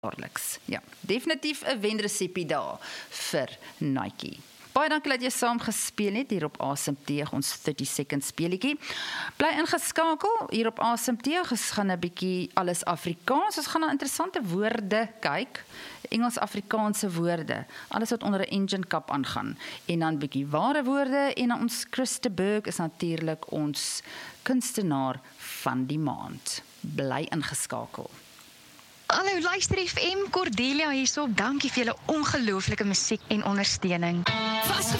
jaarliks. Ja, definitief 'n wenresepie daar vir Nike. Baie dankie dat jy saam gespeel het hier op Asemteug, ons 30 second speletjie. Bly ingeskakel hier op Asemteug, ons gaan 'n bietjie alles Afrikaans, ons gaan na interessante woorde kyk, Engels-Afrikaanse woorde, alles wat onder 'n engine kap aangaan, en dan bietjie ware woorde, en ons Christe Burg is natuurlik ons kunstenaar van die maand. Bly ingeskakel. Hallo, luister FM, Cordelia hierso. Dankie vir julle ongelooflike musiek en ondersteuning.